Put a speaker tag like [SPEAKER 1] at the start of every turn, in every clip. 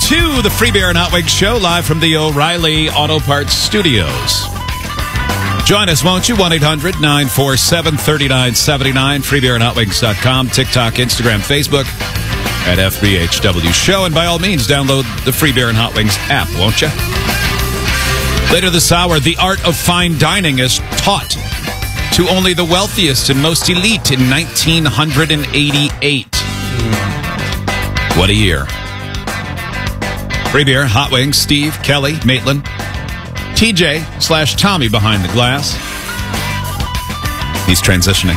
[SPEAKER 1] to the Free Beer and Hot Wings Show, live from the O'Reilly Auto Parts Studios. Join us, won't you? 1-800-947-3979, freebeerandhotwings.com, TikTok, Instagram, Facebook, at FBHW Show. And by all means, download the Free Beer and Hot Wings app, won't you? Later this hour, the art of fine dining is taught to only the wealthiest and most elite in 1988. What a year. Free Beer, Hot Wings, Steve, Kelly, Maitland, TJ/Tommy behind the glass. He's transitioning.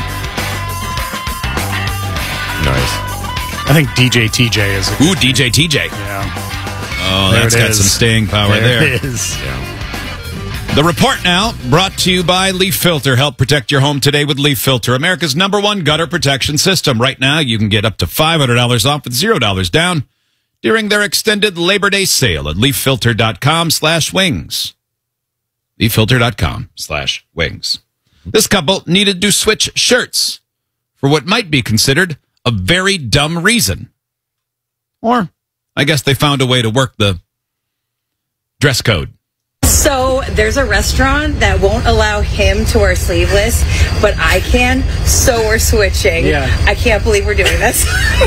[SPEAKER 2] Nice.
[SPEAKER 3] I think DJ TJ is a
[SPEAKER 1] Ooh, DJ TJ.
[SPEAKER 3] Yeah.
[SPEAKER 1] Oh,
[SPEAKER 3] There
[SPEAKER 1] that's
[SPEAKER 3] it
[SPEAKER 1] got
[SPEAKER 3] is.
[SPEAKER 1] some staying power there.
[SPEAKER 3] There it is.
[SPEAKER 2] Yeah.
[SPEAKER 1] The report now brought to you by Leaf Filter. Help protect your home today with Leaf Filter, America's #1 gutter protection system. Right now, you can get up to $500 off with $0 down during their extended Labor Day sale at leaffilter.com/wings. leaffilter.com/wings. This couple needed to switch shirts for what might be considered a very dumb reason. Or, I guess they found a way to work the dress code.
[SPEAKER 4] So there's a restaurant that won't allow him to wear sleeveless, but I can, so we're switching.
[SPEAKER 3] Yeah.
[SPEAKER 4] I can't believe we're doing this.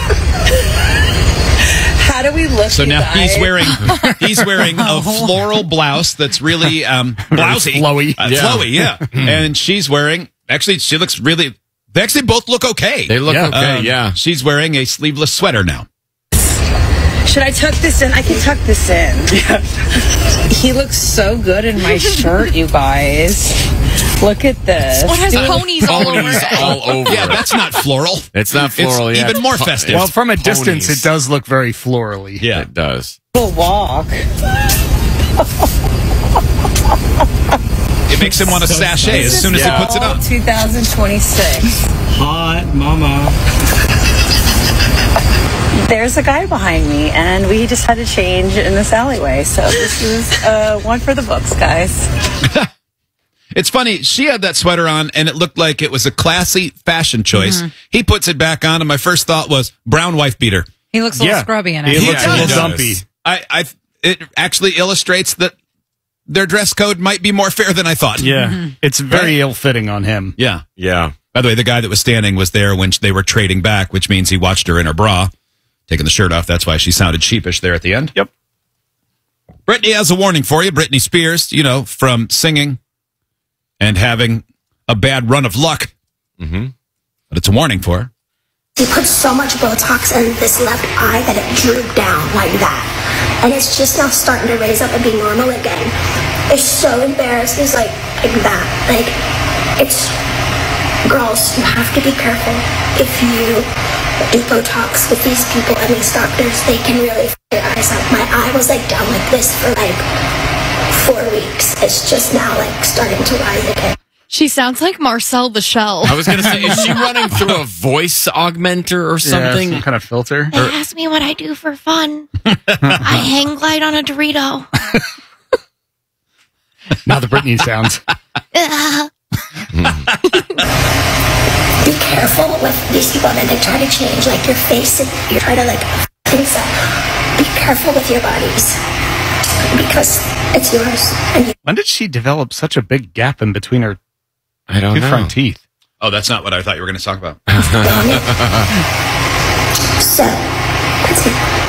[SPEAKER 4] How do we look?
[SPEAKER 1] So
[SPEAKER 4] you
[SPEAKER 1] now
[SPEAKER 4] guys?
[SPEAKER 1] he's wearing a floral blouse that's really blousy,
[SPEAKER 3] flowy.
[SPEAKER 1] flowy, yeah. And she's wearing, actually, she looks really. They actually both look okay.
[SPEAKER 2] They look okay, yeah.
[SPEAKER 1] She's wearing a sleeveless sweater now.
[SPEAKER 4] Should I tuck this in? I can tuck this in. He looks so good in my shirt, you guys. Look at this.
[SPEAKER 5] What has ponies all over
[SPEAKER 2] Ponies
[SPEAKER 5] it?
[SPEAKER 2] all over.
[SPEAKER 1] Yeah, that's not floral.
[SPEAKER 2] It's not floral,
[SPEAKER 1] It's
[SPEAKER 2] yeah.
[SPEAKER 1] even more festive.
[SPEAKER 3] Well, from a distance,
[SPEAKER 2] ponies.
[SPEAKER 3] it does look very florally.
[SPEAKER 1] Yeah.
[SPEAKER 2] It does.
[SPEAKER 4] We'll walk.
[SPEAKER 1] It makes him want to sashay as soon as he puts it on.
[SPEAKER 4] 2026.
[SPEAKER 6] Hot mama.
[SPEAKER 4] There's a guy behind me, and we just had to change in this alleyway. So this is one for the books, guys.
[SPEAKER 1] It's funny. She had that sweater on, and it looked like it was a classy fashion choice. He puts it back on, and my first thought was brown wife beater.
[SPEAKER 5] He looks a little scrubby in it.
[SPEAKER 3] He looks a
[SPEAKER 1] does.
[SPEAKER 3] little dumpy.
[SPEAKER 1] It actually illustrates that their dress code might be more fair than I thought.
[SPEAKER 3] Yeah. It's very ill-fitting on him.
[SPEAKER 1] Yeah.
[SPEAKER 2] Yeah.
[SPEAKER 1] By the way, the guy that was standing was there when they were trading back, which means he watched her in her bra, taking the shirt off. That's why she sounded sheepish there at the end.
[SPEAKER 3] Yep.
[SPEAKER 1] Brittany has a warning for you. Britney Spears, from singing and having a bad run of luck. Mm-hmm. But it's a warning for her.
[SPEAKER 7] He put so much Botox in this left eye that it drooped down like that. And it's just now starting to raise up and be normal again. It's so embarrassing. It's like that. Like, it's... Girls, you have to be careful. If you do Botox with these people and these doctors, they can really f*** your eyes up. My eye was down like this for 4 weeks. It's just now starting to rise again.
[SPEAKER 5] She sounds like Marcel the Shell.
[SPEAKER 2] I was going to say, is she running through a voice augmenter or something?
[SPEAKER 3] Yeah, some kind of filter.
[SPEAKER 5] They ask me what I do for fun. I hang glide on a Dorito.
[SPEAKER 3] Now the Britney sounds.
[SPEAKER 7] Be careful with these people that they try to change your face and you try to things up. Be careful with your bodies because it's yours. And
[SPEAKER 3] When did she develop such a big gap in between her
[SPEAKER 2] I don't
[SPEAKER 3] two
[SPEAKER 2] know.
[SPEAKER 3] front teeth?
[SPEAKER 1] Oh, that's not what I thought you were going to talk about.
[SPEAKER 7] so that's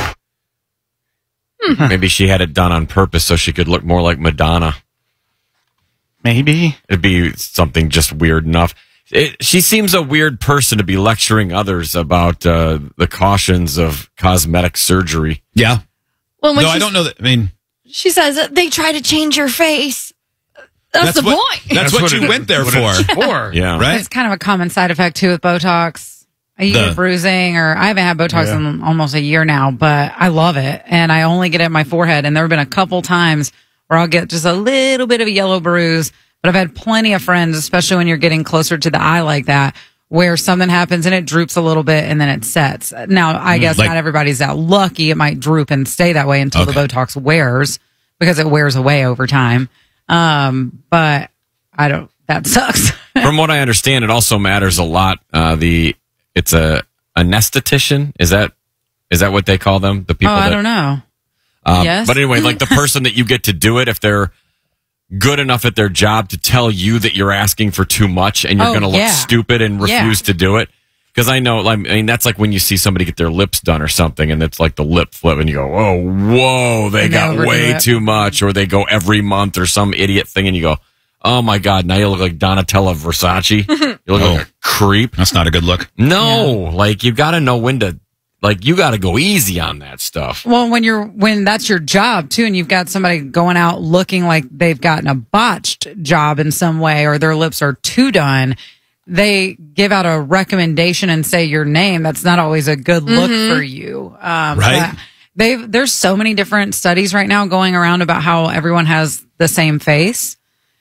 [SPEAKER 7] it.
[SPEAKER 2] Maybe she had it done on purpose so she could look more like Madonna.
[SPEAKER 3] Maybe.
[SPEAKER 2] It'd be something just weird enough. She seems a weird person to be lecturing others about the cautions of cosmetic surgery.
[SPEAKER 1] Yeah.
[SPEAKER 5] Well, when
[SPEAKER 1] No, I don't know that. I mean,
[SPEAKER 5] she says they try to change your face. That's the
[SPEAKER 1] what,
[SPEAKER 5] point.
[SPEAKER 1] That's what you went there for.
[SPEAKER 2] Yeah.
[SPEAKER 1] Right?
[SPEAKER 8] It's kind of a common side effect too with Botox. You get bruising, or I haven't had Botox in almost a year now, but I love it. And I only get it in my forehead. And there have been a couple times where I'll get just a little bit of a yellow bruise. But I've had plenty of friends, especially when you're getting closer to the eye like that, where something happens and it droops a little bit and then it sets. Now, I guess not everybody's that lucky. It might droop and stay that way until the Botox wears, because it wears away over time. But that sucks.
[SPEAKER 2] From what I understand, it also matters a lot. It's a anesthetician. Is that what they call them? The people
[SPEAKER 8] I don't know. Yes.
[SPEAKER 2] But anyway, like the person that you get to do it, if they're good enough at their job to tell you that you're asking for too much and you're going to look stupid and refuse to do it. Because I know, I mean, that's like when you see somebody get their lips done or something, and it's like the lip flip, and you go, "Oh, whoa, they got way too much," or they go every month or some idiot thing, and you go, "Oh my God, now you look like Donatella Versace. You look like a creep."
[SPEAKER 1] That's not a good look.
[SPEAKER 2] No, like you got to know when to, like you got to go easy on that stuff.
[SPEAKER 8] Well, when that's your job too, and you've got somebody going out looking like they've gotten a botched job in some way, or their lips are too done. They give out a recommendation and say your name. That's not always a good look for you.
[SPEAKER 1] Right.
[SPEAKER 8] There's so many different studies right now going around about how everyone has the same face.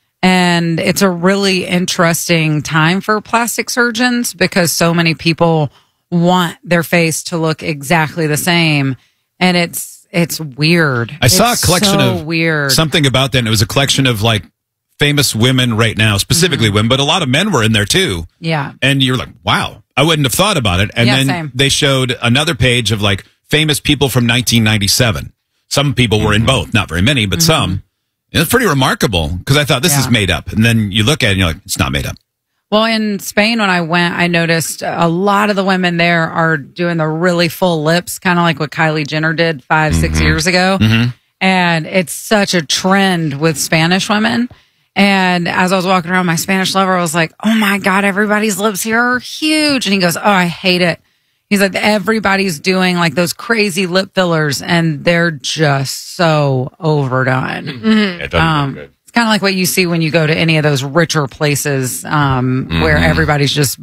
[SPEAKER 8] And it's a really interesting time for plastic surgeons because so many people want their face to look exactly the same. And it's weird.
[SPEAKER 1] I saw a collection of
[SPEAKER 8] weird.
[SPEAKER 1] Something about that. And it was a collection of like famous women right now, specifically women, but a lot of men were in there too.
[SPEAKER 8] Yeah.
[SPEAKER 1] And you're like, wow, I wouldn't have thought about it. And then they showed another page of like famous people from 1997. Some people were in both, not very many, but some. It was pretty remarkable because I thought this is made up. And then you look at it and you're like, it's not made up.
[SPEAKER 8] Well, in Spain, when I went, I noticed a lot of the women there are doing the really full lips, kind of like what Kylie Jenner did 5-6 years ago. And it's such a trend with Spanish women. And as I was walking around my Spanish lover, I was like, oh my God, everybody's lips here are huge. And he goes, oh, I hate it. He's like, everybody's doing like those crazy lip fillers and they're just so overdone.
[SPEAKER 2] It doesn't look good.
[SPEAKER 8] It's kind of like what you see when you go to any of those richer places where everybody's just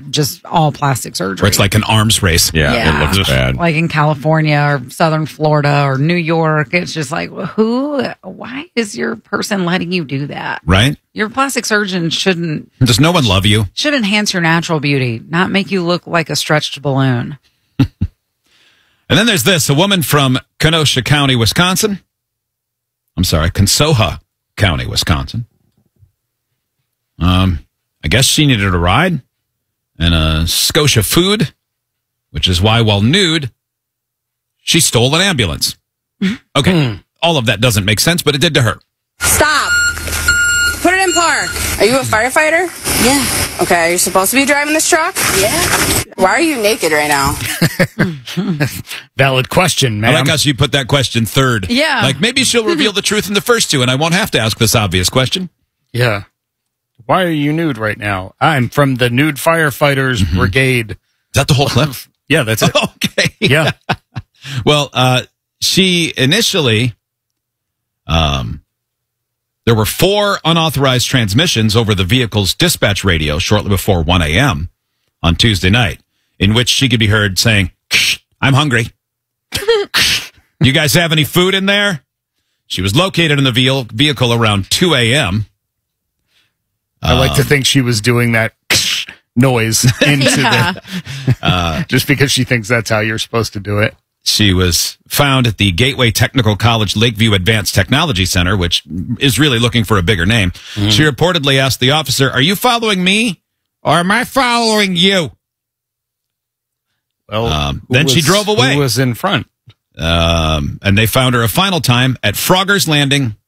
[SPEAKER 8] all plastic surgery.
[SPEAKER 1] Where it's like an arms race.
[SPEAKER 2] Yeah, it looks bad.
[SPEAKER 8] Like in California or Southern Florida or New York, it's just like, why is your person letting you do that?
[SPEAKER 1] Right?
[SPEAKER 8] Your plastic surgeon shouldn't.
[SPEAKER 1] Does no one love you?
[SPEAKER 8] Should enhance your natural beauty, not make you look like a stretched balloon.
[SPEAKER 1] And then there's this, a woman from Kenosha County, Wisconsin. I'm sorry, Conshohoc County, Wisconsin. I guess she needed a ride and a Scotia food, which is why, while nude, she stole an ambulance. Okay, all of that doesn't make sense, but it did to her.
[SPEAKER 6] Stop. Put it in park. Are you a firefighter? Yeah. Okay, you're supposed to be driving this truck? Yeah. Why are you naked right now?
[SPEAKER 3] Valid question, man.
[SPEAKER 1] I like how she put that question third.
[SPEAKER 8] Yeah.
[SPEAKER 1] Like, maybe she'll reveal the truth in the first two, and I won't have to ask this obvious question.
[SPEAKER 3] Yeah. Why are you nude right now? I'm from the Nude Firefighters Brigade.
[SPEAKER 1] Is that the whole clip?
[SPEAKER 3] Yeah, that's it.
[SPEAKER 1] Okay.
[SPEAKER 3] Yeah.
[SPEAKER 1] Well, she initially, there were 4 unauthorized transmissions over the vehicle's dispatch radio shortly before 1 a.m. on Tuesday night, in which she could be heard saying, I'm hungry. You guys have any food in there? She was located in the vehicle around 2 a.m.
[SPEAKER 3] I like to think she was doing that noise into the, just because she thinks that's how you're supposed to do it.
[SPEAKER 1] She was found at the Gateway Technical College Lakeview Advanced Technology Center, which is really looking for a bigger name. She reportedly asked the officer, are you following me or am I following you?
[SPEAKER 3] Well,
[SPEAKER 1] then she drove away.
[SPEAKER 3] Who was in front?
[SPEAKER 1] And they found her a final time at Frogger's Landing